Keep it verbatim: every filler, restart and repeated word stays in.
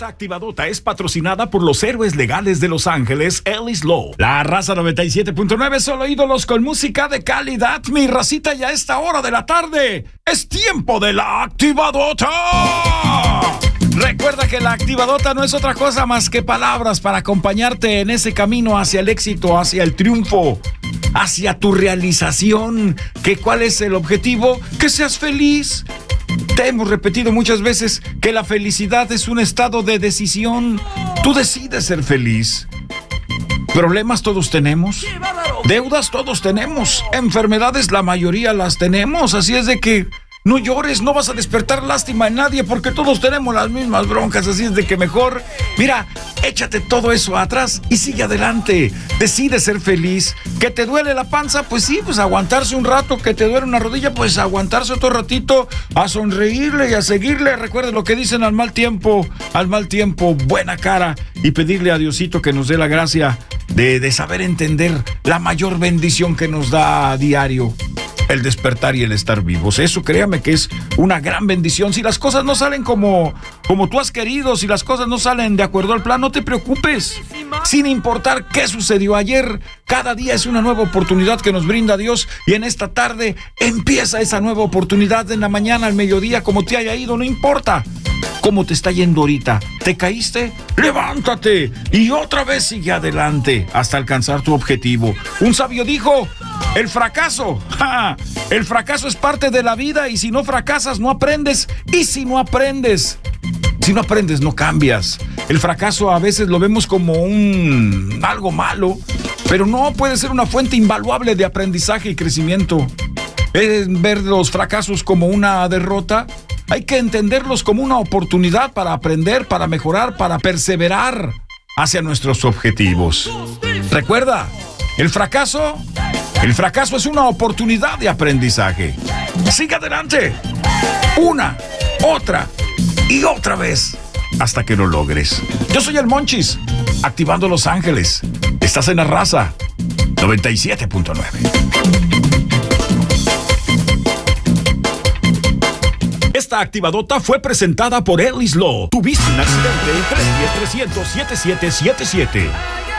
Esta activadota es patrocinada por los héroes legales de Los Ángeles, Ellis Law. La raza noventa y siete punto nueve, solo ídolos con música de calidad. Mi racita, ya a esta hora de la tarde es tiempo de la activadota. Recuerda que la activadota no es otra cosa más que palabras para acompañarte en ese camino hacia el éxito, hacia el triunfo, hacia tu realización. ¿Que cuál es el objetivo? Que seas feliz. Te hemos repetido muchas veces que la felicidad es un estado de decisión. Tú decides ser feliz. Problemas todos tenemos. Deudas todos tenemos. Enfermedades la mayoría las tenemos. Así es de que no llores, no vas a despertar lástima en nadie porque todos tenemos las mismas broncas. Así es de que mejor, mira, échate todo eso atrás y sigue adelante. Decide ser feliz. ¿Que te duele la panza? Pues sí, pues aguantarse un rato. ¿Que te duele una rodilla? Pues aguantarse otro ratito, a sonreírle y a seguirle. Recuerda lo que dicen: al mal tiempo, al mal tiempo, buena cara. Y pedirle a Diosito que nos dé la gracia de, de saber entender la mayor bendición que nos da a diario: el despertar y el estar vivos. Eso, créame que es una gran bendición. Si las cosas no salen como, como tú has querido, si las cosas no salen de acuerdo al plan, no te preocupes. Sin importar qué sucedió ayer, cada día es una nueva oportunidad que nos brinda Dios. Y en esta tarde empieza esa nueva oportunidad. En la mañana, al mediodía, como te haya ido, no importa cómo te está yendo ahorita. ¿Te caíste? ¡Levántate! Y otra vez sigue adelante hasta alcanzar tu objetivo. Un sabio dijo: el fracaso, ¡ja! El fracaso es parte de la vida, y si no fracasas, no aprendes. Y si no aprendes, si no aprendes, no cambias. El fracaso a veces lo vemos como un algo malo, pero no, puede ser una fuente invaluable de aprendizaje y crecimiento. En ver los fracasos como una derrota, hay que entenderlos como una oportunidad para aprender, para mejorar, para perseverar hacia nuestros objetivos. Recuerda, el fracaso, el fracaso es una oportunidad de aprendizaje. Sigue adelante, una, otra y otra vez, hasta que lo logres. Yo soy el Monchis, activando Los Ángeles. Estás en la raza noventa y siete punto nueve. Esta activadota fue presentada por Ellis Law. ¿Tuviste un accidente? tres uno cero, trescientos, setenta y siete setenta y siete.